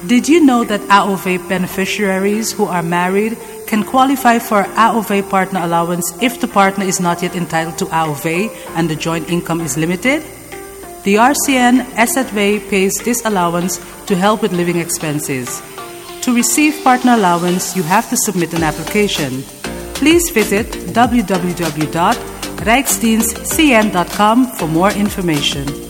Did you know that AOV beneficiaries who are married can qualify for AOV partner allowance if the partner is not yet entitled to AOV and the joint income is limited? The RCN SATV pays this allowance to help with living expenses. To receive partner allowance, you have to submit an application. Please visit www.rijksdienstcn.com for more information.